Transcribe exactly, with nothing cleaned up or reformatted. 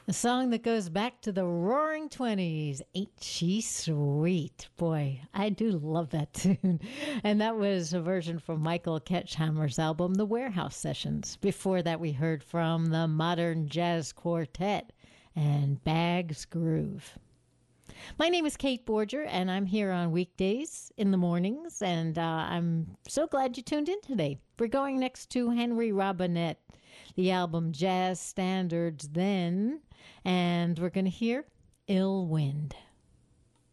A song that goes back to the roaring twenties. Ain't She Sweet? Boy, I do love that tune. And that was a version from Michael Ketchhammer's album, The Warehouse Sessions. Before that, we heard from the Modern Jazz Quartet and Bags Groove. My name is Kate Borger, and I'm here on weekdays in the mornings, and uh, I'm so glad you tuned in today. We're going next to Henry Robinette, the album Jazz Standards Then, and we're going to hear Ill Wind.